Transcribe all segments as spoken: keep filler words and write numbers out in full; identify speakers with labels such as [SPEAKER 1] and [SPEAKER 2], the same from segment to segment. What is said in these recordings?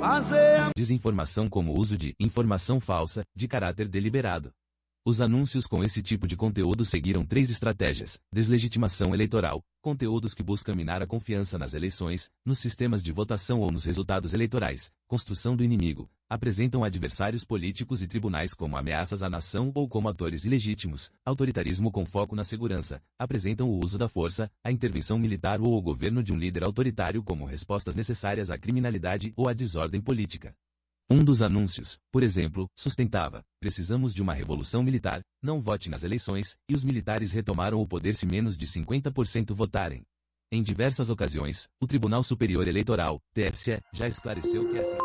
[SPEAKER 1] Desinformação como uso de informação falsa, de caráter deliberado. Os anúncios com esse tipo de conteúdo seguiram três estratégias: deslegitimação eleitoral, conteúdos que buscam minar a confiança nas eleições, nos sistemas de votação ou nos resultados eleitorais, construção do inimigo, apresentam adversários políticos e tribunais como ameaças à nação ou como atores ilegítimos, autoritarismo com foco na segurança, apresentam o uso da força, a intervenção militar ou o governo de um líder autoritário como respostas necessárias à criminalidade ou à desordem política. Um dos anúncios, por exemplo, sustentava: precisamos de uma revolução militar, não vote nas eleições, e os militares retomaram o poder se menos de cinquenta por cento votarem. Em diversas ocasiões, o Tribunal Superior Eleitoral, T S E, já esclareceu que essa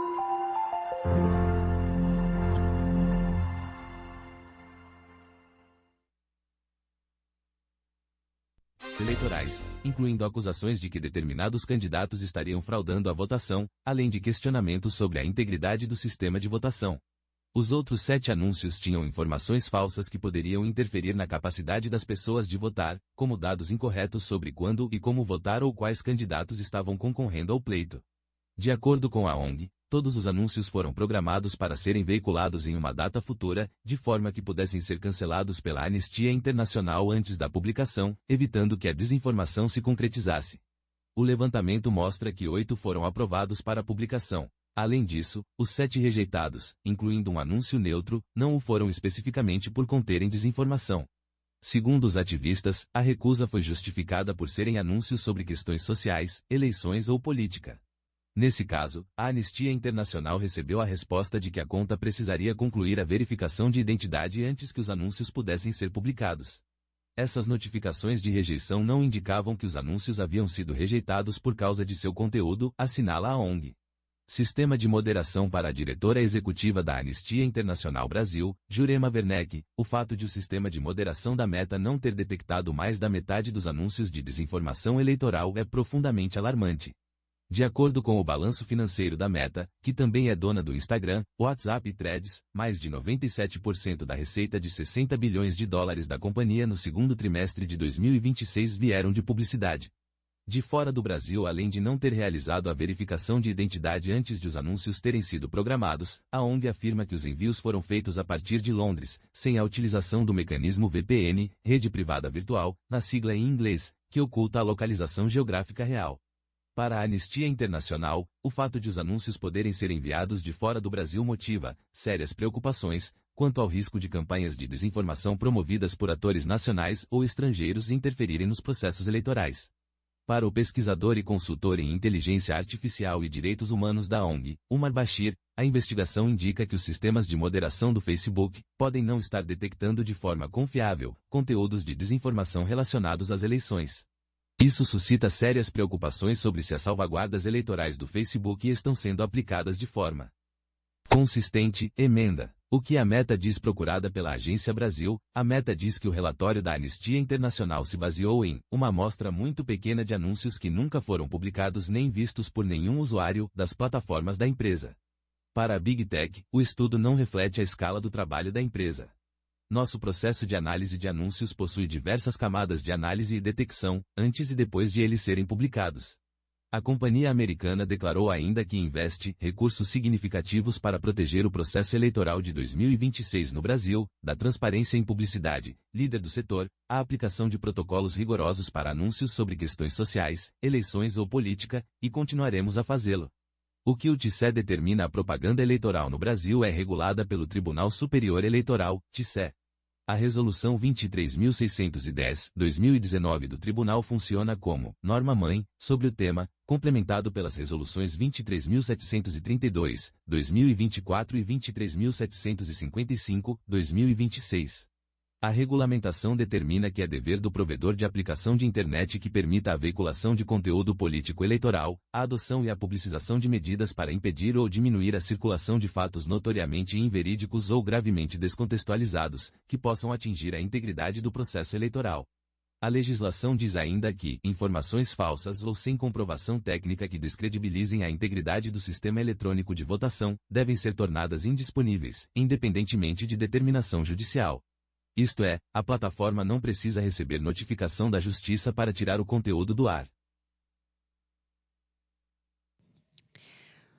[SPEAKER 1] eleitorais, incluindo acusações de que determinados candidatos estariam fraudando a votação, além de questionamentos sobre a integridade do sistema de votação. Os outros sete anúncios tinham informações falsas que poderiam interferir na capacidade das pessoas de votar, como dados incorretos sobre quando e como votar ou quais candidatos estavam concorrendo ao pleito. De acordo com a O N G, todos os anúncios foram programados para serem veiculados em uma data futura, de forma que pudessem ser cancelados pela Anistia Internacional antes da publicação, evitando que a desinformação se concretizasse. O levantamento mostra que oito foram aprovados para publicação. Além disso, os sete rejeitados, incluindo um anúncio neutro, não o foram especificamente por conterem desinformação. Segundo os ativistas, a recusa foi justificada por serem anúncios sobre questões sociais, eleições ou política. Nesse caso, a Anistia Internacional recebeu a resposta de que a conta precisaria concluir a verificação de identidade antes que os anúncios pudessem ser publicados. Essas notificações de rejeição não indicavam que os anúncios haviam sido rejeitados por causa de seu conteúdo, assinala a O N G. Sistema de moderação para a diretora executiva da Anistia Internacional Brasil, Jurema Werneck, o fato de o sistema de moderação da Meta não ter detectado mais da metade dos anúncios de desinformação eleitoral é profundamente alarmante. De acordo com o balanço financeiro da Meta, que também é dona do Instagram, WhatsApp e Threads, mais de noventa e sete por cento da receita de sessenta bilhões de dólares da companhia no segundo trimestre de dois mil e vinte e seis vieram de publicidade. De fora do Brasil, além de não ter realizado a verificação de identidade antes de os anúncios terem sido programados, a O N G afirma que os envios foram feitos a partir de Londres, sem a utilização do mecanismo V P N, rede privada virtual, na sigla em inglês, que oculta a localização geográfica real. Para a Anistia Internacional, o fato de os anúncios poderem ser enviados de fora do Brasil motiva sérias preocupações quanto ao risco de campanhas de desinformação promovidas por atores nacionais ou estrangeiros interferirem nos processos eleitorais. Para o pesquisador e consultor em inteligência artificial e direitos humanos da O N G, Umar Bashir, a investigação indica que os sistemas de moderação do Facebook podem não estar detectando de forma confiável conteúdos de desinformação relacionados às eleições. Isso suscita sérias preocupações sobre se as salvaguardas eleitorais do Facebook estão sendo aplicadas de forma consistente. Emenda. O que a Meta diz? Procurada pela Agência Brasil, a Meta diz que o relatório da Anistia Internacional se baseou em uma amostra muito pequena de anúncios que nunca foram publicados nem vistos por nenhum usuário das plataformas da empresa. Para a Big Tech, o estudo não reflete a escala do trabalho da empresa. Nosso processo de análise de anúncios possui diversas camadas de análise e detecção, antes e depois de eles serem publicados. A companhia americana declarou ainda que investe recursos significativos para proteger o processo eleitoral de dois mil e vinte e seis no Brasil, da transparência em publicidade, líder do setor, a aplicação de protocolos rigorosos para anúncios sobre questões sociais, eleições ou política, e continuaremos a fazê-lo. O que o T S E determina a propaganda eleitoral no Brasil é regulada pelo Tribunal Superior Eleitoral, T S E. A Resolução vinte e três mil seiscentos e dez, dois mil e dezenove do Tribunal funciona como norma-mãe sobre o tema, complementado pelas Resoluções vinte e três mil setecentos e trinta e dois, dois mil e vinte e quatro e vinte e três mil setecentos e cinquenta e cinco, dois mil e vinte e seis. A regulamentação determina que é dever do provedor de aplicação de internet que permita a veiculação de conteúdo político eleitoral, a adoção e a publicização de medidas para impedir ou diminuir a circulação de fatos notoriamente inverídicos ou gravemente descontextualizados, que possam atingir a integridade do processo eleitoral. A legislação diz ainda que informações falsas ou sem comprovação técnica que descredibilizem a integridade do sistema eletrônico de votação devem ser tornadas indisponíveis, independentemente de determinação judicial. Isto é, a plataforma não precisa receber notificação da Justiça para tirar o conteúdo do ar.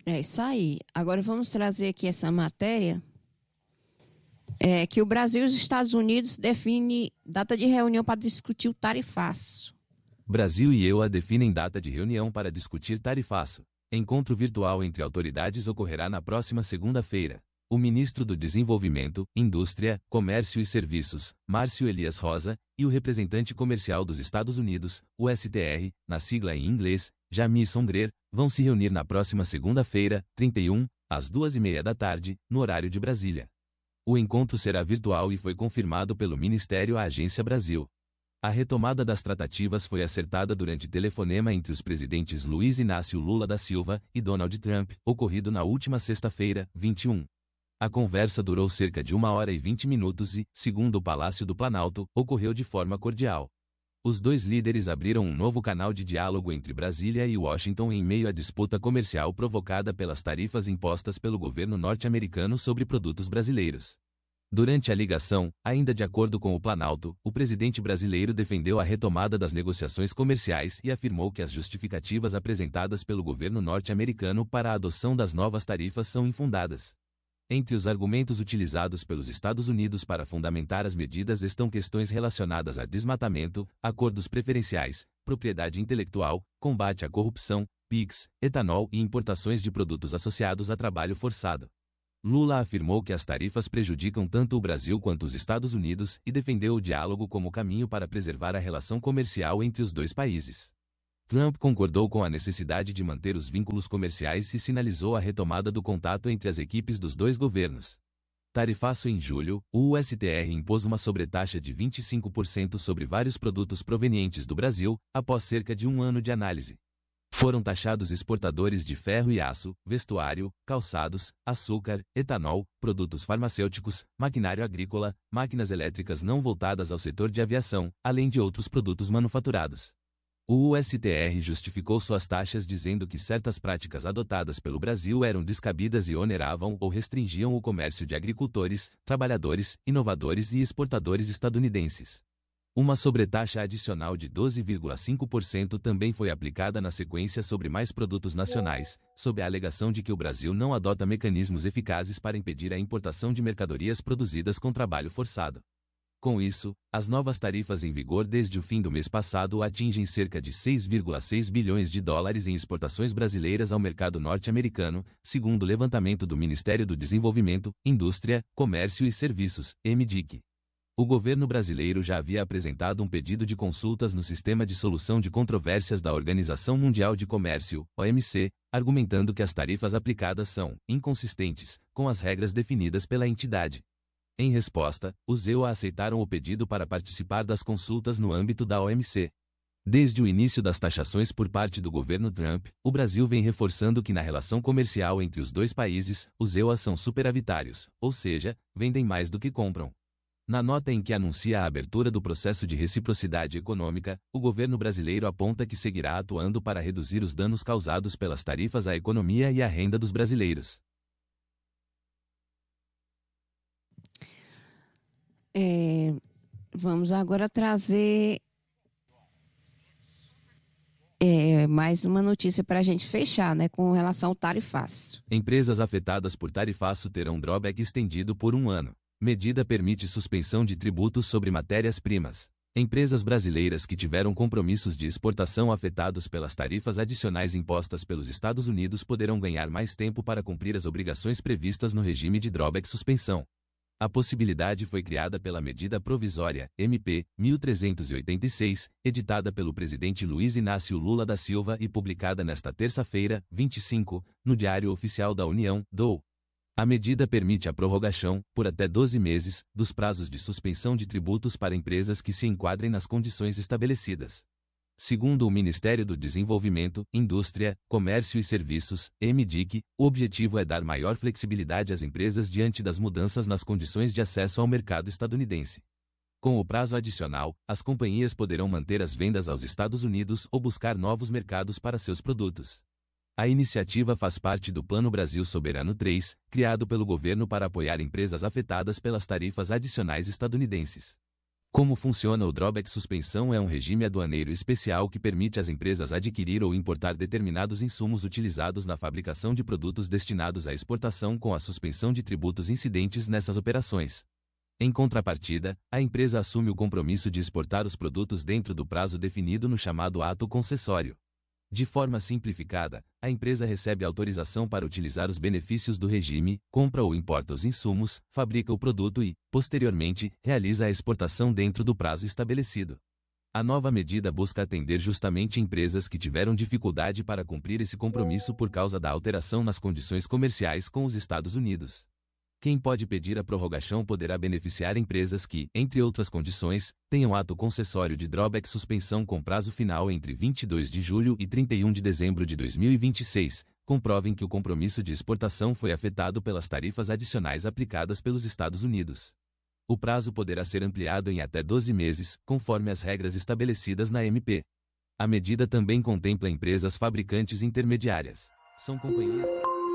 [SPEAKER 2] É isso aí. Agora vamos trazer aqui essa matéria, é, que o Brasil e os Estados Unidos definem data de reunião para discutir o tarifaço.
[SPEAKER 1] Brasil e E U A definem data de reunião para discutir tarifaço. Encontro virtual entre autoridades ocorrerá na próxima segunda-feira. O ministro do Desenvolvimento, Indústria, Comércio e Serviços, Márcio Elias Rosa, e o representante comercial dos Estados Unidos, o S T R, na sigla em inglês, Jamison Greer, vão se reunir na próxima segunda-feira, trinta e um, às duas e meia da tarde, no horário de Brasília. O encontro será virtual e foi confirmado pelo Ministério à Agência Brasil. A retomada das tratativas foi acertada durante telefonema entre os presidentes Luiz Inácio Lula da Silva e Donald Trump, ocorrido na última sexta-feira, vinte e um. A conversa durou cerca de uma hora e vinte minutos e, segundo o Palácio do Planalto, ocorreu de forma cordial. Os dois líderes abriram um novo canal de diálogo entre Brasília e Washington em meio à disputa comercial provocada pelas tarifas impostas pelo governo norte-americano sobre produtos brasileiros. Durante a ligação, ainda de acordo com o Planalto, o presidente brasileiro defendeu a retomada das negociações comerciais e afirmou que as justificativas apresentadas pelo governo norte-americano para a adoção das novas tarifas são infundadas. Entre os argumentos utilizados pelos Estados Unidos para fundamentar as medidas estão questões relacionadas a desmatamento, acordos preferenciais, propriedade intelectual, combate à corrupção, P I X, etanol e importações de produtos associados a trabalho forçado. Lula afirmou que as tarifas prejudicam tanto o Brasil quanto os Estados Unidos e defendeu o diálogo como caminho para preservar a relação comercial entre os dois países. Trump concordou com a necessidade de manter os vínculos comerciais e sinalizou a retomada do contato entre as equipes dos dois governos. Tarifaço. Em julho, o U S T R impôs uma sobretaxa de vinte e cinco por cento sobre vários produtos provenientes do Brasil, após cerca de um ano de análise. Foram taxados exportadores de ferro e aço, vestuário, calçados, açúcar, etanol, produtos farmacêuticos, maquinário agrícola, máquinas elétricas não voltadas ao setor de aviação, além de outros produtos manufaturados. O U S T R justificou suas taxas dizendo que certas práticas adotadas pelo Brasil eram descabidas e oneravam ou restringiam o comércio de agricultores, trabalhadores, inovadores e exportadores estadunidenses. Uma sobretaxa adicional de doze vírgula cinco por cento também foi aplicada na sequência sobre mais produtos nacionais, sob a alegação de que o Brasil não adota mecanismos eficazes para impedir a importação de mercadorias produzidas com trabalho forçado. Com isso, as novas tarifas em vigor desde o fim do mês passado atingem cerca de seis vírgula seis bilhões de dólares em exportações brasileiras ao mercado norte-americano, segundo o levantamento do Ministério do Desenvolvimento, Indústria, Comércio e Serviços, M D I C. O governo brasileiro já havia apresentado um pedido de consultas no Sistema de Solução de Controvérsias da Organização Mundial de Comércio, O M C, argumentando que as tarifas aplicadas são inconsistentes com as regras definidas pela entidade. Em resposta, os E U A aceitaram o pedido para participar das consultas no âmbito da O M C. Desde o início das taxações por parte do governo Trump, o Brasil vem reforçando que na relação comercial entre os dois países, os E U A são superavitários, ou seja, vendem mais do que compram. Na nota em que anuncia a abertura do processo de reciprocidade econômica, o governo brasileiro aponta que seguirá atuando para reduzir os danos causados pelas tarifas à economia e à renda dos brasileiros.
[SPEAKER 2] É, vamos agora trazer é, mais uma notícia para a gente fechar, né, com relação ao tarifaço.
[SPEAKER 1] Empresas afetadas por tarifaço terão drawback estendido por um ano. Medida permite suspensão de tributos sobre matérias-primas. Empresas brasileiras que tiveram compromissos de exportação afetados pelas tarifas adicionais impostas pelos Estados Unidos poderão ganhar mais tempo para cumprir as obrigações previstas no regime de drawback suspensão. A possibilidade foi criada pela Medida Provisória, M P mil trezentos e oitenta e seis, editada pelo presidente Luiz Inácio Lula da Silva e publicada nesta terça-feira, vinte e cinco, no Diário Oficial da União, D O U. A medida permite a prorrogação, por até doze meses, dos prazos de suspensão de tributos para empresas que se enquadrem nas condições estabelecidas. Segundo o Ministério do Desenvolvimento, Indústria, Comércio e Serviços, M D I C, o objetivo é dar maior flexibilidade às empresas diante das mudanças nas condições de acesso ao mercado estadunidense. Com o prazo adicional, as companhias poderão manter as vendas aos Estados Unidos ou buscar novos mercados para seus produtos. A iniciativa faz parte do Plano Brasil Soberano três, criado pelo governo para apoiar empresas afetadas pelas tarifas adicionais estadunidenses. Como funciona o drawback? Suspensão é um regime aduaneiro especial que permite às empresas adquirir ou importar determinados insumos utilizados na fabricação de produtos destinados à exportação com a suspensão de tributos incidentes nessas operações. Em contrapartida, a empresa assume o compromisso de exportar os produtos dentro do prazo definido no chamado ato concessório. De forma simplificada, a empresa recebe autorização para utilizar os benefícios do regime, compra ou importa os insumos, fabrica o produto e, posteriormente, realiza a exportação dentro do prazo estabelecido. A nova medida busca atender justamente empresas que tiveram dificuldade para cumprir esse compromisso por causa da alteração nas condições comerciais com os Estados Unidos. Quem pode pedir a prorrogação poderá beneficiar empresas que, entre outras condições, tenham ato concessório de drawback suspensão com prazo final entre vinte e dois de julho e trinta e um de dezembro de dois mil e vinte e seis, comprovem que o compromisso de exportação foi afetado pelas tarifas adicionais aplicadas pelos Estados Unidos. O prazo poderá ser ampliado em até doze meses, conforme as regras estabelecidas na M P. A medida também contempla empresas fabricantes intermediárias. São companhias